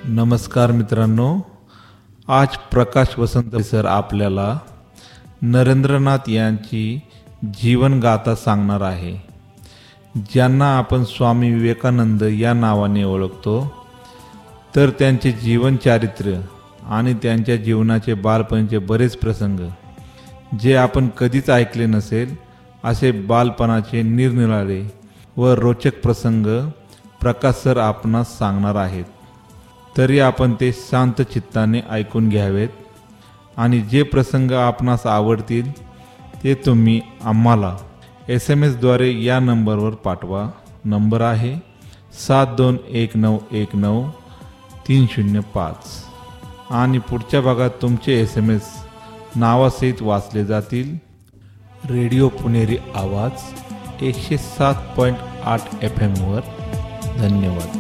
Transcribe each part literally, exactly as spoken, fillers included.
नमस्कार मित्रांनो, आज प्रकाश वसंत सर आपल्याला नरेंद्रनाथ यांची जीवनगाथा सांगणार आहे, ज्यांना आपण स्वामी विवेकानंद या नावाने ओळखतो. तर त्यांचे जीवनचारित्र्य आणि त्यांच्या जीवनाचे बालपणीचे बरेच प्रसंग जे आपण कधीच ऐकले नसेल असे बालपणाचे निरनिराळे व रोचक प्रसंग प्रकाश सर आपणास सांगणार आहेत. तरी आपण ते शांत चित्ताने ऐकून घ्यावेत आणि जे प्रसंग आपणास आवडतील ते तुम्ही आम्हाला एस एम एसद्वारे या नंबरवर पाठवा. नंबर आहे सात दोन एक नऊ एक नऊ तीन शून्य पाच आणि पुढच्या भागात तुमचे एस एम एस नावासहित वाचले जातील. रेडिओ पुणेरी आवाज एकशे सात पॉईंट आठ एफ एमवर. धन्यवाद.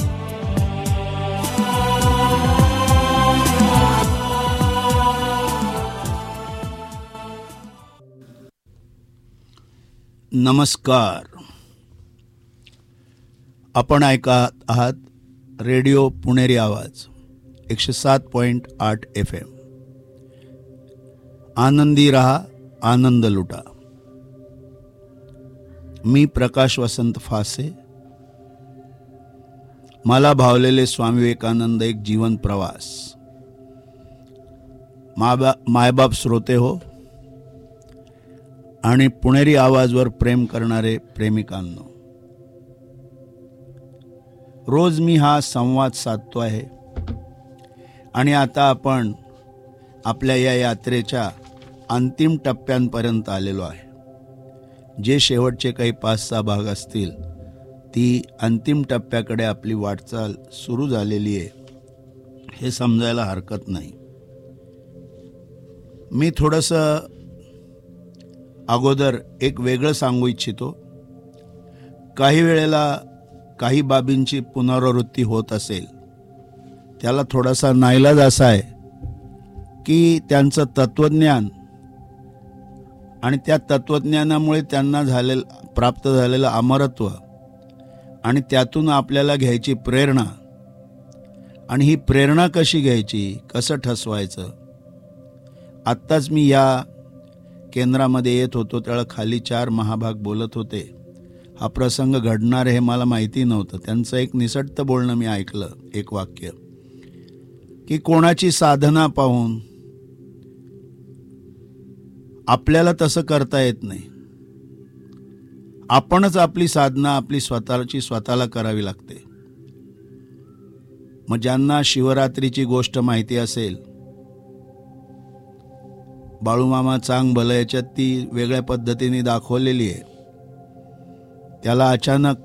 नमस्कार. आपण ऐकत आहात रेडिओ पुणेरी आवाज एकशे सात पॉईंट आठ एफ एम. आनंदी रहा, आनंद लुटा. मी प्रकाश वसंत फासे. मला भावलेले स्वामी विवेकानंद एक जीवन प्रवास. माबा मायबाप श्रोते हो आणि पुणेरी आवाजवर प्रेम करणारे प्रेमिकांनो, रोज मी हा संवाद साधतो आहे आणि आता आपण आपल्या या यात्रेच्या अंतिम टप्प्यांपर्यंत आलेलो आहे. जे शेवटचे काही पाच सहा भाग असतील ती अंतिम टप्प्याकडे आपली वाटचाल सुरू झालेली आहे हे समजायला हरकत नाही. मी थोडंसं अगोदर एक वेगळं सांगू इच्छितो. काही वेळेला काही बाबींची पुनरावृत्ती होत असेल, त्याला थोडासा नाईलाज असा आहे की त्यांचं तत्त्वज्ञान आणि त्या तत्त्वज्ञानामुळे त्यांना झालेलं प्राप्त झालेलं अमरत्व आणि त्यातून आपल्याला घ्यायची प्रेरणा आणि ही प्रेरणा कशी घ्यायची, कसं ठसवायचं. आत्ताच मी या केंद्रामध्ये येत होतो त्यावेळेला खाली चार महाभाग बोलत होते. हा प्रसंग घडणार हे मला माहिती नव्हतं. त्यांचं एक निसटतं बोलणं मी ऐकलं, एक वाक्य की कोणाची साधना पाहून आपल्याला तसं करता येत नाही. आपणच आपली साधना आपली स्वतःची स्वतःला करावी लागते. मग ज्यांना शिवरात्रीची गोष्ट माहिती असेल, बाळूमामा चांग भलं याच्यात ती वेगळ्या पद्धतीने दाखवलेली आहे. त्याला अचानक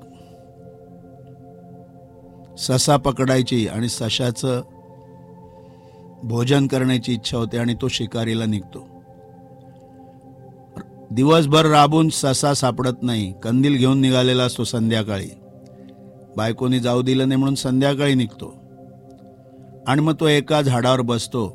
ससा पकडायची आणि सशाचं भोजन करण्याची इच्छा होते आणि तो शिकारीला निघतो. दिवसभर राबून ससा सापडत नाही. कंदील घेऊन निघालेला असतो. संध्याकाळी बायकोनी जाऊ दिलं नाही म्हणून संध्याकाळी निघतो आणि मग तो एका झाडावर बसतो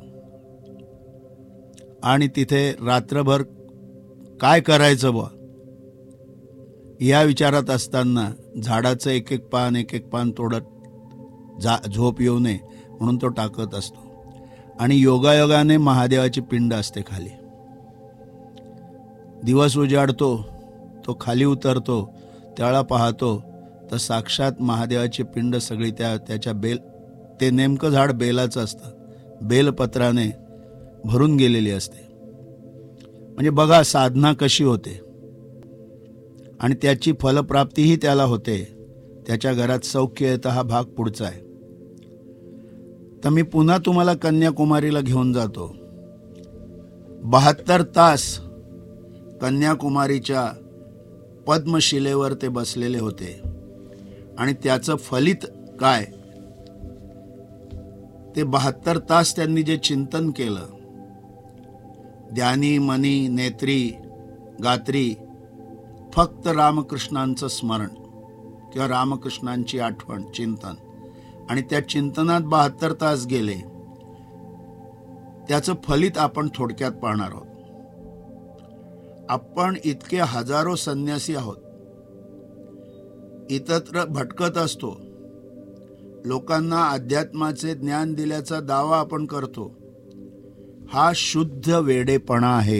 आणि तिथे रात्रभर काय करायचं बुवा या विचारात असताना झाडाचं एक एक पान एक एक पान तोडत जा झोप येऊ नये म्हणून तो टाकत असतो. आणि योगायोगाने महादेवाची पिंड असते खाली. दिवस उजाडतो, तो खाली उतरतो, त्याला पाहतो तर साक्षात महादेवाची पिंड सगळी त्या त्याच्या बेल ते नेमकं झाड बेलाचं असतं, बेलपत्राने भरून गेलेली असते. म्हणजे बघा साधना कशी होते आणि त्याची फलप्राप्तीही त्याला होते. त्याच्या घरात सौख्य येतं. हा भाग पुढचा आहे. तर मी पुन्हा तुम्हाला कन्याकुमारीला घेऊन जातो. बहात्तर तास कन्याकुमारीच्या पद्मशिलेवर ते बसलेले होते आणि त्याचं फलित काय, ते बहात्तर तास त्यांनी जे चिंतन केलं, ध्यानी मनी नेत्री गात्री फक्त रामकृष्णांचं स्मरण किंवा रामकृष्णांची आठवण, चिंतन, आणि त्या चिंतनात बहात्तर तास गेले. त्याचं फलित आपण थोडक्यात पाहणार आहोत. आपण इतके हजारो संन्यासी आहोत, इतत्र भटकत असतो, लोकांना अध्यात्माचे ज्ञान दिल्याचा दावा आपण करतो, हा शुद्ध वेडेपणा आहे.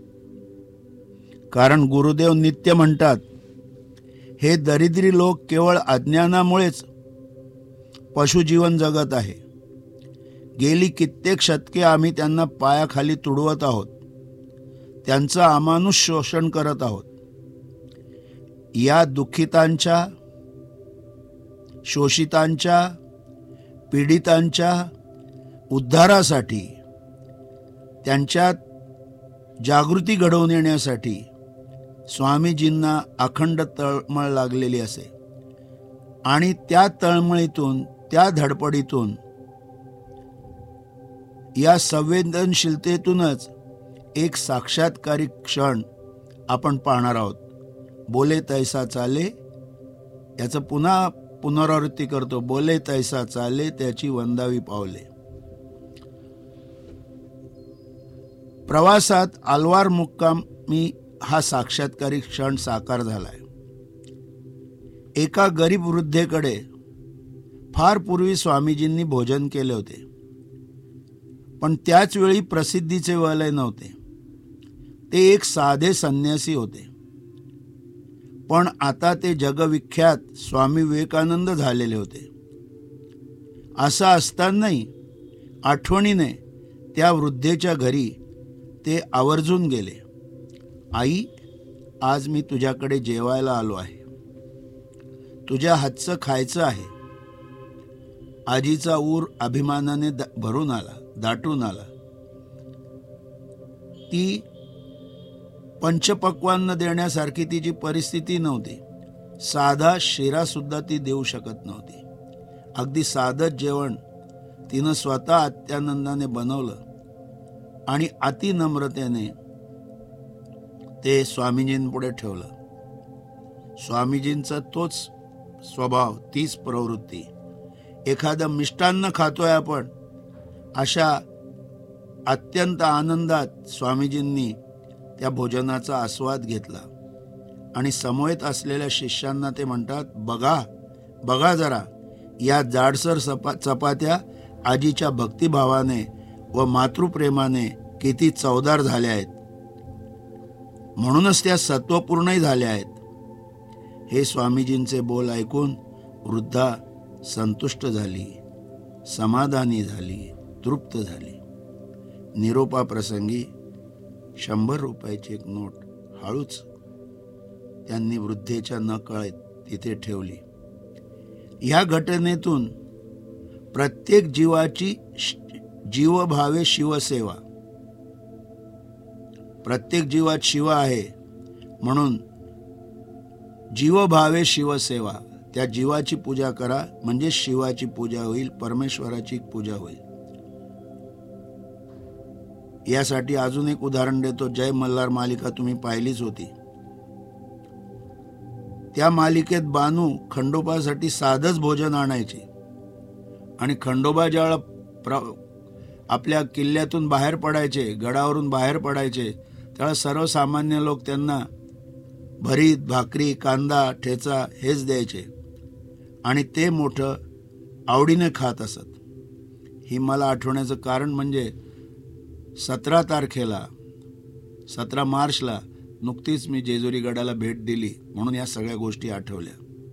कारण गुरुदेव नित्य म्हणतात, हे दरिद्री लोक केवळ अज्ञानामुळेच पशुजीवन जगत आहे. गेली कित्येक शतके आम्ही त्यांना पायाखाली तुडवत आहोत, त्यांचं अमानुष शोषण करत आहोत. या दुःखितांच्या, शोषितांच्या, पीडितांच्या उद्धारासाठी, त्यांच्यात जागृती घडवून येण्यासाठी स्वामीजींना अखंड तळमळ लागलेली असे. आणि त्या तळमळीतून, त्या धडपडीतून, या संवेदनशीलतेतूनच एक साक्षात्कारी क्षण आपण पाहणार आहोत. बोले तैसा चाले, याचं पुन्हा पुनरावृत्ती करतो. बोले तैसा चाले, त्याची वंदावी पावले. प्रवासात आलवार मुक्कामी हा साक्षात्कारी क्षण साकार झालाय. एका गरीब वृद्धेकडे फार पूर्वी स्वामीजींनी भोजन केले होते, पण त्याच वेळी प्रसिद्धीचे वलय नव्हते. ते एक साधे संन्यासी होते, पण आता ते जगविख्यात स्वामी विवेकानंद झालेले होते. असं असतानाही आठवणीने त्या वृद्धेच्या घरी ते आवर्जून गेले. आई, आज मी तुझ्याकडे जेवायला आलो आहे, तुझ्या हातचं खायचं आहे. आजीचा ऊर अभिमानाने भरून आला, दाटून आला. ती पंचपक्वान्न देण्यासारखी तिची परिस्थिती नव्हती. साधा शिरा सुद्धा ती देऊ शकत नव्हती. अगदी साधं जेवण तिनं स्वतः अत्यानंदाने बनवलं आणि अतिनम्रतेने ते स्वामीजींपुढे ठेवलं. स्वामीजींचा तोच स्वभाव, तीच प्रवृत्ती. एखादं मिष्टान्न खातोय आपण, अशा अत्यंत आनंदात स्वामीजींनी त्या भोजनाचा आस्वाद घेतला आणि समवेत असलेल्या शिष्यांना ते म्हणतात, बघा बघा जरा, या जाडसर सपा चपात्या आजीच्या भक्तिभावाने व मातृप्रेमाने किती चवदार झाल्या आहेत, म्हणूनच त्या सत्वपूर्णही झाल्या आहेत. हे स्वामीजींचे बोल ऐकून वृद्धा संतुष्ट झाली, समाधानी झाली, तृप्त झाली. निरोपाप्रसंगी शंभर रुपयाची एक नोट हळूच त्यांनी वृद्धेच्या नकळत तिथे ठेवली. ह्या घटनेतून प्रत्येक जीवाची जीवभावे शिवसेवा, प्रत्येक जीवात शिव आहे म्हणून जीवभावे शिवसेवा, त्या जीवाची पूजा करा म्हणजे शिवाची पूजा होईल, परमेश्वराची पूजा होईल. यासाठी अजून एक उदाहरण देतो. जय मल्हार मालिका तुम्ही पाहिलीच होती. त्या मालिकेत बानू खंडोबासाठी साधंच भोजन आणायचे आणि खंडोबा ज्यावेळेला प्र आपल्या किल्ल्यातून बाहेर पडायचे, गडावरून बाहेर पडायचे, त्यावेळेला सर्वसामान्य लोक त्यांना भरीत, भाकरी, कांदा, ठेचा हेच द्यायचे आणि ते मोठं आवडीने खात असत. ही मला आठवण्याचं कारण म्हणजे सतरा तारखेला सतरा मार्चला नुकतीच मी जेजुरी गडाला भेट दिली, म्हणून या सगळ्या गोष्टी आठवल्या.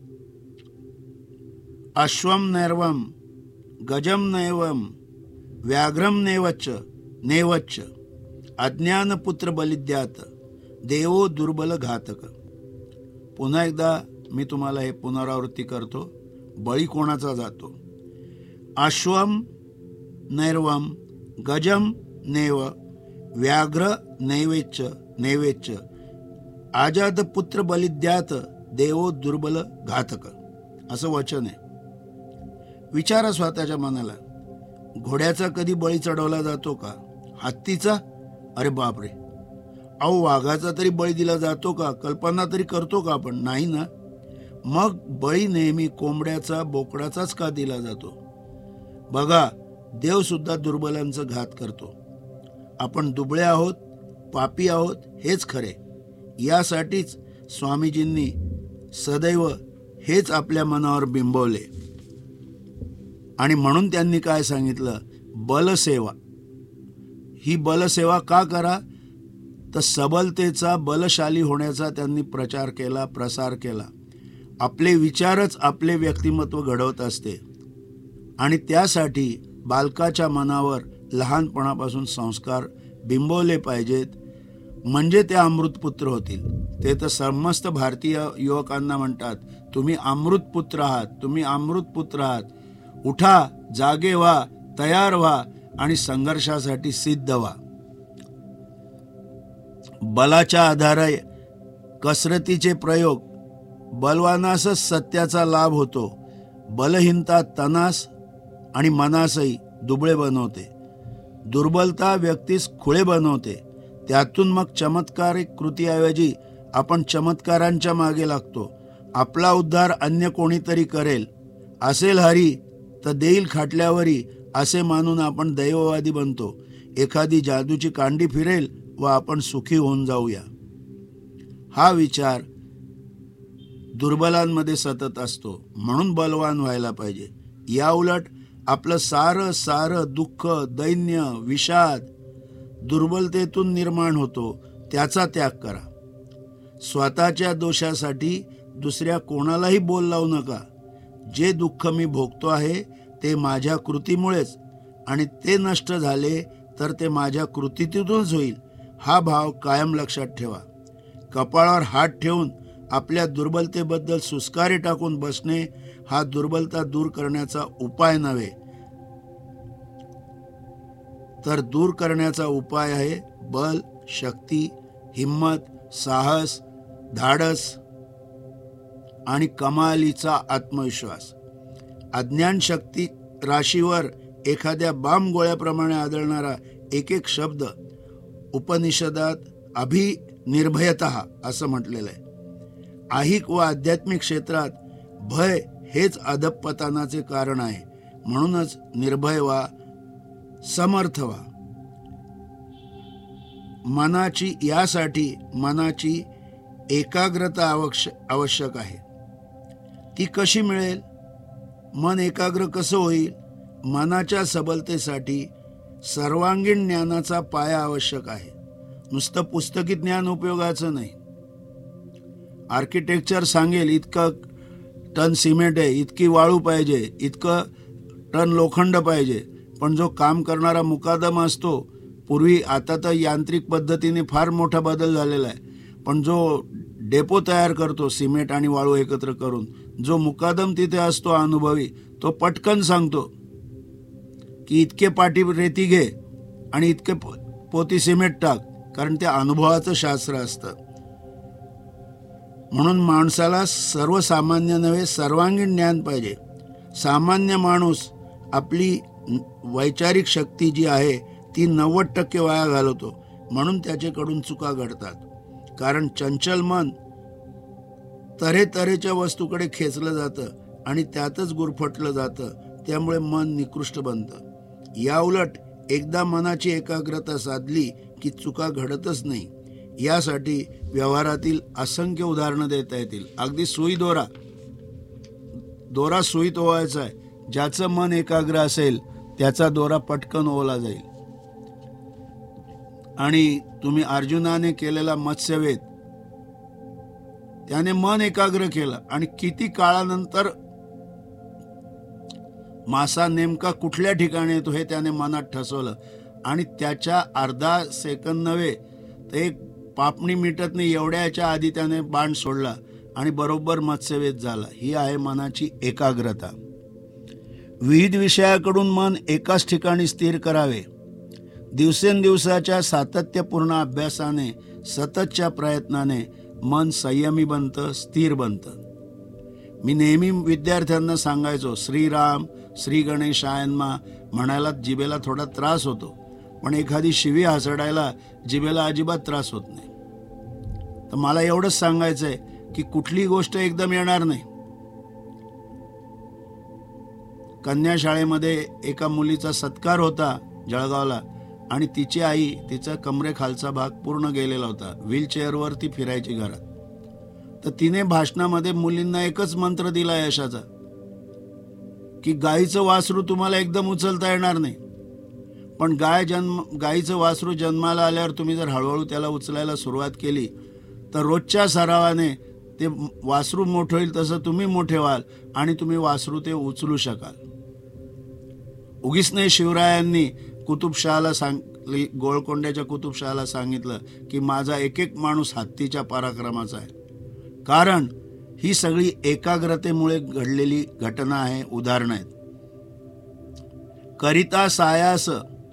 अश्वम नैर्वम गजम नैवम व्याघ्रम नेवच्च नेवच्च अज्ञानपुत्र बलिद्यात देवो दुर्बल घातक. पुन्हा एकदा मी तुम्हाला हे पुनरावृत्ती करतो. बळी कोणाचा जातो? अश्वम नैर्वम गजम नेव व्याघ्र नैवेच्च नैवेच्च आजाद पुत्र बलिद्यात देवो दुर्बल घातक, असं वचन आहे. विचारा स्वतःच्या मनाला, घोड्याचा कधी बळी चढवला जातो का? हत्तीचा? अरे बापरे. अहो, वाघाचा तरी बळी दिला जातो का? कल्पना तरी करतो का आपण? नाही ना. मग बळी नेहमी कोंबड्याचा, बोकडाचाच का दिला जातो? बघा, देव सुद्धा दुर्बलांचा घात करतो. आपण दुबळे आहोत, पापी आहोत हेच खरे. यासाठीच स्वामीजींनी सदैव हेच आपल्या मनावर बिंबवले. आणि म्हणून त्यांनी काय सांगितलं, बलसेवा. ही बलसेवा का करा, तर सबलतेचा, बलशाली होण्याचा त्यांनी प्रचार केला, प्रसार केला. आपले विचारच आपले व्यक्तिमत्व घडवत असते आणि त्यासाठी बालकाच्या मनावर लहानपणापासून संस्कार बिंबवले पाहिजेत, म्हणजे ते अमृतपुत्र होतील. ते तर समस्त भारतीय युवकांना म्हणतात, तुम्ही अमृतपुत्र आहात, तुम्ही अमृतपुत्र आहात. उठा, जागे व्हा, तयार व्हा आणि संघर्षासाठी सिद्ध व्हा. बलाच्या आधारे कसरतीचे प्रयोग, बलवानासच सत्याचा लाभ होतो. बलहीनता तनास आणि मनासही दुबळे बनवते. दुर्बलता व्यक्तीस खुळे बनवते. त्यातून मग चमत्कारिक कृतीऐवजी आपण चमत्कारांच्या मागे लागतो. आपला उद्धार अन्य कोणीतरी करेल, असेल हरी तर देईल खाटल्यावरी, असे मानून आपण दैववादी बनतो. एखादी जादूची कांडी फिरेल व आपण सुखी होऊन जाऊया. हा विचार दुर्बलांमध्ये सतत असतो, म्हणून बलवान व्हायला पाहिजे. या उलट आपलं सारं सारं दुःख, दैन्य, विषाद दुर्बलतेतून निर्माण होतो. त्याचा त्याग करा. स्वतःच्या दोषासाठी दुसऱ्या कोणालाही बोल लावू नका. जे दुःख मी भोगतो आहे ते माझ्या कृतीमुळेच, आणि ते नष्ट झाले तर ते माझ्या कृतीतूनच होईल. हा भाव कायम लक्षात ठेवा. कपाळावर हात ठेवून आपल्या दुर्बलतेबद्दल सुस्कारे टाकून बसणे हा दुर्बलता दूर करण्याचा उपाय नव्हे, तर दूर करण्याचा उपाय आहे बल, शक्ती, हिम्मत, साहस, धाडस आणि कमालीचा आत्मविश्वास. अज्ञान शक्ती राशीवर एखाद्या बाम गोळ्याप्रमाणे आदळणारा एक एक शब्द उपनिषदात अभिनिर्भयतः असं म्हटलेलं आहे. आहिक व आध्यात्मिक क्षेत्रात भय हेच अधपतनाचे कारण आहे. म्हणूनच निर्भय व्हा, समर्थ व्हा. मनाची यासाठी मनाची एकाग्रता आवश्यक आवश्यक आहे. ती कशी मिळेल? मन एकाग्र कसं होईल? मनाच्या सबलतेसाठी सर्वांगीण ज्ञानाचा पाया आवश्यक आहे. नुसतं पुस्तकी ज्ञान उपयोगाचं नाही. आर्किटेक्चर सांगेल इतकं टन सिमेंट आहे, इतकी वाळू पाहिजे, इतकं टन लोखंड पाहिजे, पण जो काम करणारा मुकादम असतो, पूर्वी, आता तर यांत्रिक पद्धतीने फार मोठा बदल झालेला आहे, पण जो डेपो तयार करतो सिमेंट आणि वाळू एकत्र करून, जो मुकादम तिथे असतो अनुभवी, तो पटकन सांगतो की इतके पाटी रेती घे आणि इतके पोती सिमेंट टाक, कारण ते अनुभवाचं शास्त्र असतं. म्हणून माणसाला सर्वसामान्य नव्हे, सर्वांगीण ज्ञान पाहिजे. सामान्य माणूस आपली वैचारिक शक्ती जी आहे ती नव्वद टक्के वाया घालवतो, म्हणून त्याच्याकडून चुका घडतात. कारण चंचल मन तऱ्हेतऱ्हेच्या वस्तूकडे खेचलं जातं आणि त्यातच गुरफटलं जातं, त्यामुळे मन निकृष्ट बनतं. या उलट एकदा मनाची एकाग्रता साधली की चुका घडतच नाही. यासाठी व्यवहारातील असंख्य उदाहरणं देता येतील. अगदी सुई दोरा दोरा सुईत ओवायचा आहे. ज्याचं मन एकाग्र असेल त्याचा दोरा पटकन ओवला जाईल. आणि तुम्ही अर्जुनाने केलेला मत्स्यवेध, त्याने मन एकाग्र केलं आणि किती काळानंतर मासा नेमका कुठल्या ठिकाणी येतो हे त्याने मनात ठसवलं, आणि त्याच्या अर्धा सेकंद नव्हे तर एक पापणी मिटत नाही एवढ्या याच्या आधी त्याने बाण सोडला आणि बरोबर मत्स्यवेध झाला. ही आहे मनाची एकाग्रता. विविध विषयाकडून मन एकाच ठिकाणी स्थिर करावे. दिवसेंदिवसाच्या सातत्यपूर्ण अभ्यासाने, सततच्या प्रयत्नाने मन संयमी बनतं, स्थिर बनतं. मी नेहमी विद्यार्थ्यांना सांगायचो, श्रीराम श्री गणेशायनमा म्हणायला जिभेला थोडा त्रास होतो, पण एखादी शिवी हसडायला जिभेला अजिबात त्रास होत नाही. तर मला एवढंच सांगायचं आहे की कुठली गोष्ट एकदम येणार नाही. कन्या शाळेमध्ये एका मुलीचा सत्कार होता जळगावला, आणि तिची आई, तिचा कमरेखालचा भाग पूर्ण गेलेला होता, व्हीलचेअरवर ती फिरायची घरात. तर तिने भाषणामध्ये मुलींना एकच मंत्र दिला यशाचा, की गाईचं वासरू तुम्हाला एकदम उचलता येणार नाही, पण गाय जन्म गाईचं वासरू जन्माला आल्यावर तुम्ही जर हळूहळू त्याला उचलायला सुरुवात केली तर रोजच्या सरावाने ते वासरू मोठं होईल, तसं तुम्ही मोठे व्हाल आणि तुम्ही वासरू ते उचलू शकाल. उगीच नाही शिवरायांनी कुतुबशहाला सांग गोळकोंड्याच्या कुतुबशहाला सांगितलं की माझा एक एक माणूस हत्तीच्या पराक्रमाचा आहे, कारण ही सगळी एकाग्रतेमुळे घडलेली घटना आहे, उदाहरणं आहेत. करिता सायास,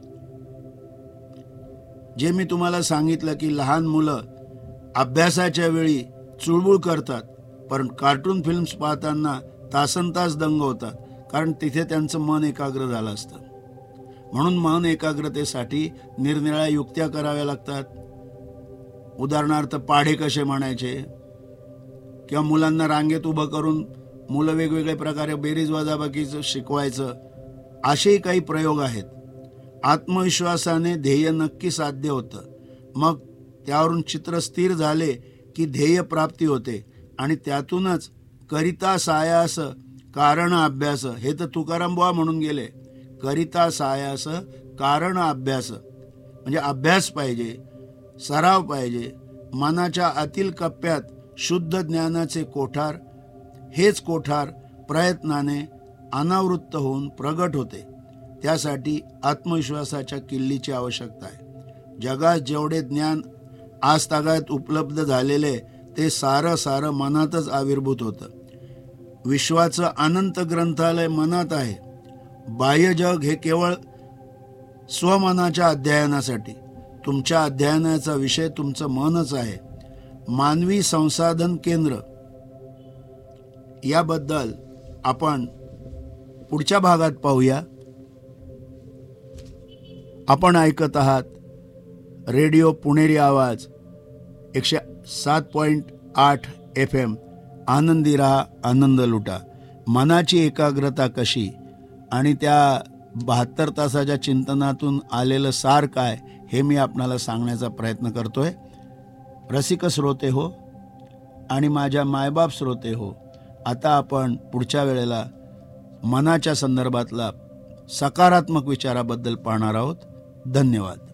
जे मी तुम्हाला सांगितलं की लहान मुलं अभ्यासाच्या वेळी चुळबुळ करतात, पण कार्टून फिल्म्स पाहताना तासन तास दंग होतात, कारण तिथे त्यांचं मन एकाग्र झालं असतं. म्हणून मन एकाग्रतेसाठी निरनिराळ्या युक्त्या कराव्या लागतात. उदाहरणार्थ पाढे कसे म्हणायचे, किंवा मुलांना रांगेत उभं करून मुलं वेगवेगळ्या प्रकारे बेरीज वजाबाकीचं शिकवायचं, असेही काही प्रयोग आहेत. आत्मविश्वासाने ध्येय नक्की साध्य होतं, मग त्यावरून चित्र स्थिर झाले की ध्येय प्राप्ती होते, आणि त्यातूनच करिता सायास कारण अभ्यास, हे तर तुकाराम बुवा म्हणून गेले. करिता सायास कारण अभ्यास म्हणजे अभ्यास पाहिजे, सराव पाहिजे. मनाच्या आतील कप्प्यात शुद्ध ज्ञानाचे कोठार, हेच कोठार प्रयत्नाने अनावृत्त होऊन प्रगट होते. त्यासाठी आत्मविश्वासाच्या किल्लीची आवश्यकता आहे. जगात जेवढे ज्ञान आज तागायत उपलब्ध झालेले ते सारं सारं मनातच आविर्भूत होतं. विश्वाचं अनंत ग्रंथालय मनात आहे. बाह्य जग हे केवळ स्वमनाच्या अध्ययनासाठी. तुमच्या अध्ययनाचा विषय तुमचं मनच आहे. मानवी संसाधन केंद्र याबद्दल आपण पुढच्या भागात पाहूया. आपण ऐकत आहात रेडिओ पुणेरी आवाज एकशे सात पॉईंट आठ एफ एम. आनंदी राहा, आनंद लुटा. मनाची एकाग्रता कशी आणि त्या बहात्तर तासाच्या चिंतनातून आलेलं सार काय, हे मी आपणाला सांगण्याचा प्रयत्न करतोय. रसिक श्रोते हो आणि माझ्या मायबाप श्रोते हो, आता आपण पुढच्या वेळेला मनाच्या संदर्भातला सकारात्मक विचाराबद्दल पाहणार आहोत. धन्यवाद.